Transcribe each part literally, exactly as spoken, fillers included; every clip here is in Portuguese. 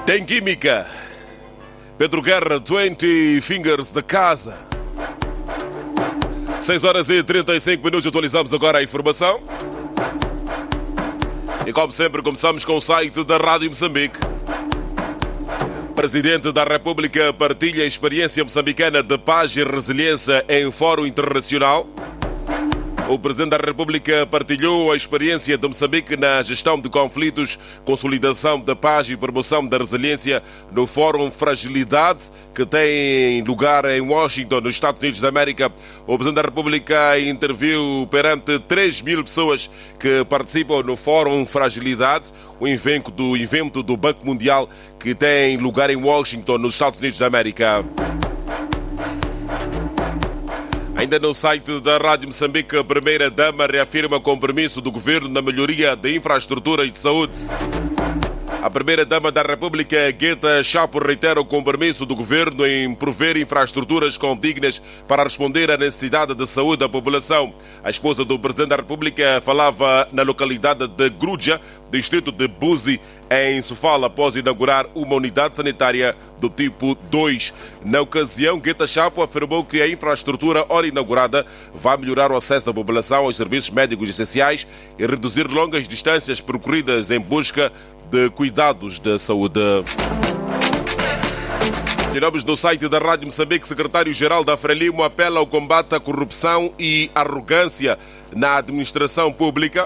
Tem química. Pedro Guerra, vinte fingers da casa. seis horas e trinta e cinco minutos, atualizamos agora a informação. E como sempre, começamos com o site da Rádio Moçambique. Presidente da República partilha a experiência moçambicana de paz e resiliência em fórum internacional. O Presidente da República partilhou a experiência de Moçambique na gestão de conflitos, consolidação da paz e promoção da resiliência no Fórum Fragilidade, que tem lugar em Washington, nos Estados Unidos da América. O Presidente da República interviu perante três mil pessoas que participam no Fórum Fragilidade, o evento do, evento do Banco Mundial que tem lugar em Washington, nos Estados Unidos da América. Ainda no site da Rádio Moçambique, a Primeira-Dama reafirma o compromisso do Governo na melhoria da infraestrutura e de saúde. A Primeira-Dama da República, Gueta Chapo, reitera o compromisso do Governo em prover infraestruturas condignas para responder à necessidade de saúde da população. A esposa do Presidente da República falava na localidade de Gruja, distrito de Buzi, em Sofala, após inaugurar uma unidade sanitária do tipo dois. Na ocasião, Gueta Chapo afirmou que a infraestrutura ora inaugurada vai melhorar o acesso da população aos serviços médicos essenciais e reduzir longas distâncias percorridas em busca de cuidados da saúde. Tiramos do site da Rádio Moçambique, secretário-geral da Frelimo apela ao combate à corrupção e arrogância na administração pública.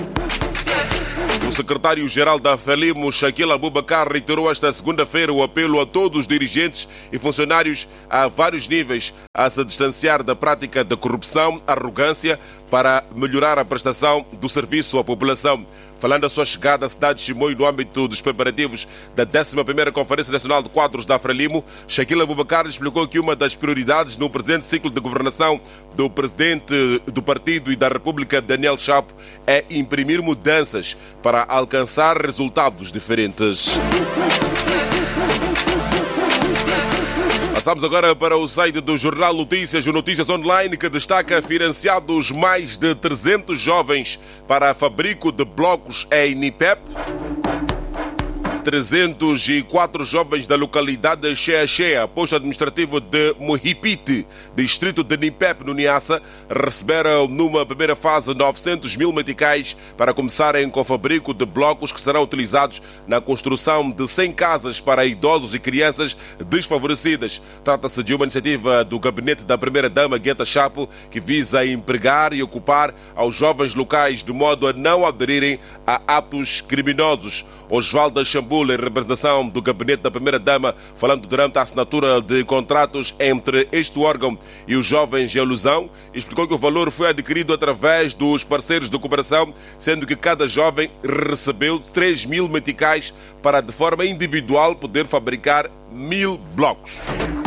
O secretário-geral da Frelimo, Shaquille Abubakar, reiterou esta segunda-feira o apelo a todos os dirigentes e funcionários a vários níveis a se distanciar da prática da corrupção, arrogância, para melhorar a prestação do serviço à população. Falando da sua chegada à cidade de Chimoio no âmbito dos preparativos da décima primeira Conferência Nacional de Quadros da Frelimo, Shaquille Abubakar explicou que uma das prioridades no presente ciclo de governação do presidente do partido e da República, Daniel Chapo, é imprimir mudanças para alcançar resultados diferentes. Passamos agora para o site do Jornal Notícias, o Notícias Online, que destaca financiados mais de trezentos jovens para fabrico de blocos em Nipep. trezentos e quatro jovens da localidade de Cheia Cheia, posto administrativo de Mohipite, distrito de Nipep, no Niassa, receberam numa primeira fase novecentos mil meticais para começarem com o fabrico de blocos que serão utilizados na construção de cem casas para idosos e crianças desfavorecidas. Trata-se de uma iniciativa do gabinete da Primeira-Dama, Gueta Chapo, que visa empregar e ocupar aos jovens locais de modo a não aderirem a atos criminosos. Osvaldo Xambul, em representação do gabinete da Primeira-Dama, falando durante a assinatura de contratos entre este órgão e os jovens em alusão, explicou que o valor foi adquirido através dos parceiros de cooperação, sendo que cada jovem recebeu três mil meticais para, de forma individual, poder fabricar mil blocos.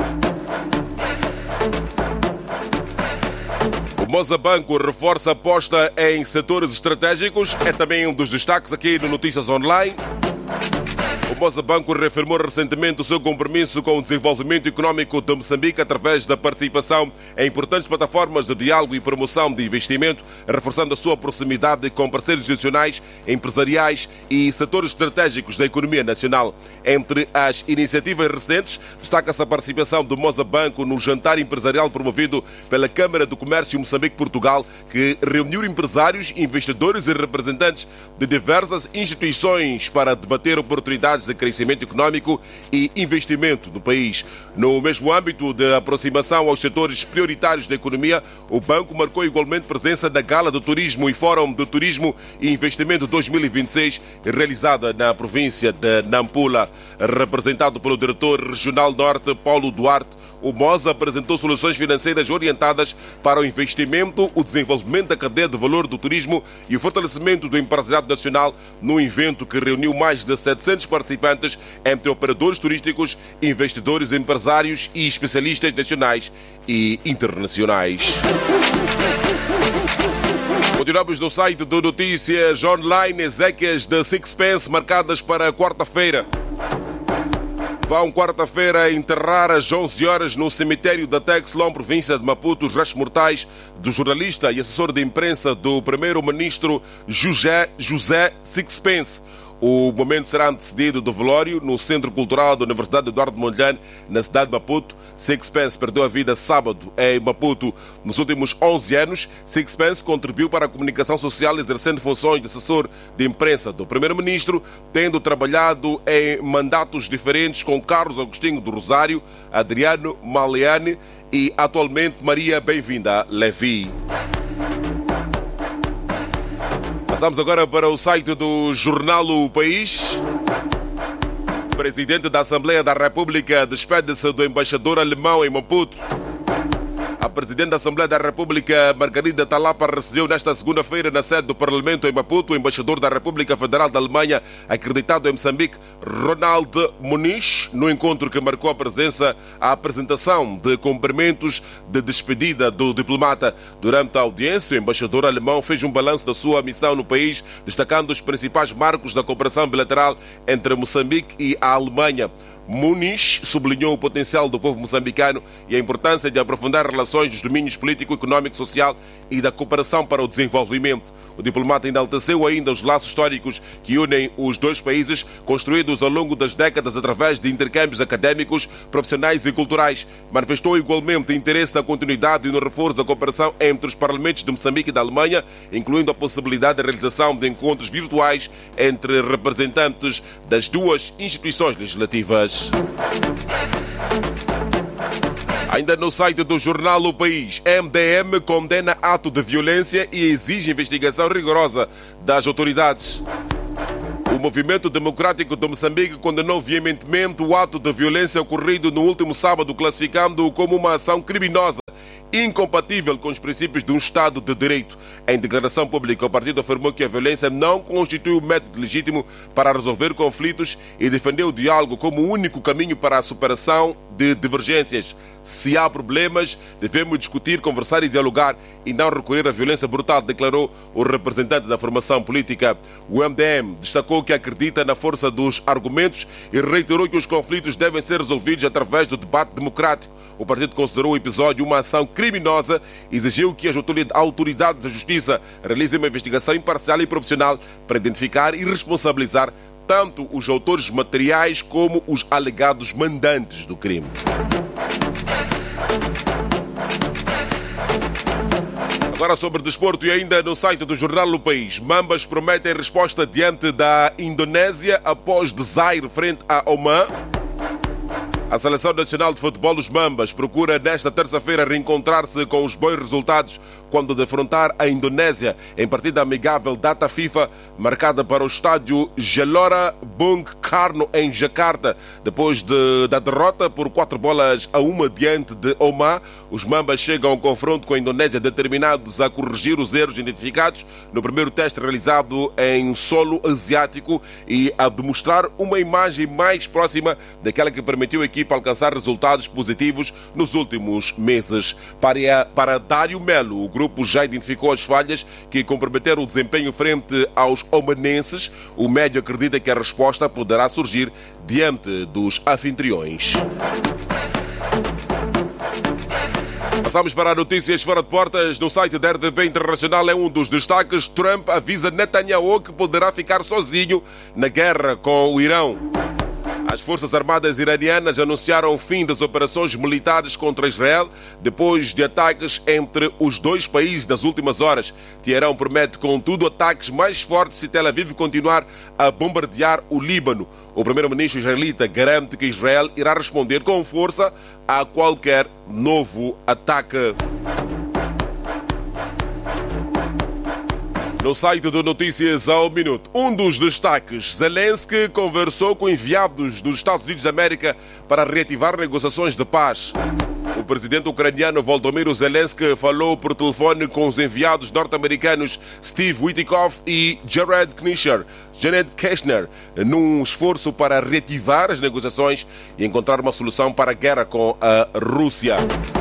O Mozabanco reforça a aposta em setores estratégicos, é também um dos destaques aqui no Notícias Online. O Mozabanco reafirmou recentemente o seu compromisso com o desenvolvimento econômico de Moçambique através da participação em importantes plataformas de diálogo e promoção de investimento, reforçando a sua proximidade com parceiros institucionais, empresariais e setores estratégicos da economia nacional. Entre as iniciativas recentes, destaca-se a participação do Mozabanco no jantar empresarial promovido pela Câmara do Comércio Moçambique-Portugal, que reuniu empresários, investidores e representantes de diversas instituições para debater oportunidades de crescimento econômico e investimento no país. No mesmo âmbito de aproximação aos setores prioritários da economia, o banco marcou igualmente presença na Gala do Turismo e Fórum de Turismo e Investimento dois mil e vinte e seis, realizada na província de Nampula. Representado pelo diretor regional norte, Paulo Duarte, o Moza apresentou soluções financeiras orientadas para o investimento, o desenvolvimento da cadeia de valor do turismo e o fortalecimento do empresariado nacional num evento que reuniu mais de setecentos participantes entre operadores turísticos, investidores, empresários e especialistas nacionais e internacionais. Continuamos no site do Notícias Online, exéquias de Sixpence marcadas para quarta-feira. Vão quarta-feira enterrar às onze horas no cemitério da Texlon, província de Maputo, os restos mortais do jornalista e assessor de imprensa do primeiro-ministro José, José Sixpence. O momento será antecedido do velório no Centro Cultural da Universidade Eduardo Mondlane, na cidade de Maputo. Sixpence perdeu a vida sábado em Maputo. Nos últimos onze anos, Sixpence contribuiu para a comunicação social exercendo funções de assessor de imprensa do primeiro-ministro, tendo trabalhado em mandatos diferentes com Carlos Agostinho do Rosário, Adriano Maleane e atualmente Maria Bem-vinda Levi. Passamos agora para o site do jornal O País. O presidente da Assembleia da República despede-se do embaixador alemão em Maputo. A presidente da Assembleia da República, Margarida Talapa, recebeu nesta segunda-feira na sede do Parlamento em Maputo o embaixador da República Federal da Alemanha, acreditado em Moçambique, Ronald Muniz, no encontro que marcou a presença à apresentação de cumprimentos de despedida do diplomata. Durante a audiência, o embaixador alemão fez um balanço da sua missão no país, destacando os principais marcos da cooperação bilateral entre Moçambique e a Alemanha. Muniz sublinhou o potencial do povo moçambicano e a importância de aprofundar relações dos domínios político, económico, social e da cooperação para o desenvolvimento. O diplomata enalteceu ainda os laços históricos que unem os dois países, construídos ao longo das décadas através de intercâmbios académicos, profissionais e culturais. Manifestou igualmente interesse na continuidade e no reforço da cooperação entre os parlamentos de Moçambique e da Alemanha, incluindo a possibilidade da realização de encontros virtuais entre representantes das duas instituições legislativas. Ainda no site do jornal O País, M D M condena ato de violência e exige investigação rigorosa das autoridades. O Movimento Democrático de Moçambique condenou veementemente o ato de violência ocorrido no último sábado, classificando-o como uma ação criminosa incompatível com os princípios de um Estado de Direito. Em declaração pública, o partido afirmou que a violência não constitui o método legítimo para resolver conflitos e defendeu o diálogo como o único caminho para a superação de divergências. Se há problemas, devemos discutir, conversar e dialogar e não recorrer à violência brutal, declarou o representante da formação política. O M D M destacou que acredita na força dos argumentos e reiterou que os conflitos devem ser resolvidos através do debate democrático. O partido considerou o episódio uma ação criminosa e exigiu que as autoridades da justiça realizem uma investigação imparcial e profissional para identificar e responsabilizar tanto os autores materiais como os alegados mandantes do crime. Agora sobre desporto e ainda no site do jornal O País. Mambas prometem resposta diante da Indonésia após desaire frente a Oman. A Seleção Nacional de Futebol dos Mambas procura nesta terça-feira reencontrar-se com os bons resultados quando defrontar a Indonésia em partida amigável data FIFA marcada para o estádio Gelora Bung Karno em Jakarta. Depois de, da derrota por quatro bolas a uma diante de Oman, os Mambas chegam ao confronto com a Indonésia determinados a corrigir os erros identificados no primeiro teste realizado em solo asiático e a demonstrar uma imagem mais próxima daquela que permitiu a equipe para alcançar resultados positivos nos últimos meses. Para, para Dário Melo, o grupo já identificou as falhas que comprometeram o desempenho frente aos omanenses. O médio acredita que a resposta poderá surgir diante dos anfitriões. Passamos para notícias fora de portas. No site da R D P Internacional é um dos destaques. Trump avisa Netanyahu que poderá ficar sozinho na guerra com o Irão. As Forças Armadas iranianas anunciaram o fim das operações militares contra Israel depois de ataques entre os dois países nas últimas horas. Teherão promete, contudo, ataques mais fortes se Tel Aviv continuar a bombardear o Líbano. O primeiro-ministro israelita garante que Israel irá responder com força a qualquer novo ataque. No site do Notícias ao Minuto, um dos destaques, Zelensky conversou com enviados dos Estados Unidos da América para reativar negociações de paz. O presidente ucraniano Volodymyr Zelensky falou por telefone com os enviados norte-americanos Steve Witkoff e Jared Kushner, Jared Kushner, num esforço para reativar as negociações e encontrar uma solução para a guerra com a Rússia.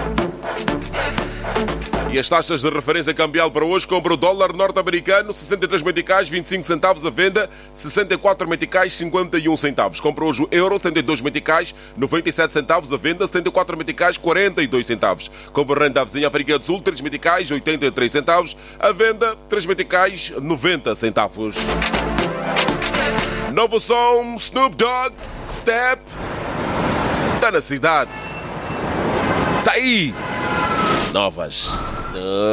E as taxas de referência cambial para hoje: compra o dólar norte-americano sessenta e três meticais vinte e cinco centavos, a venda sessenta e quatro meticais cinquenta e um centavos. Compra hoje o euro setenta e dois meticais noventa e sete centavos, a venda setenta e quatro meticais quarenta e dois centavos. Compra renda vizinha África do Sul três meticais oitenta e três centavos, a venda três meticais noventa centavos. novo som, Snoop Dogg, Step, tá na cidade. Tá aí. Novas.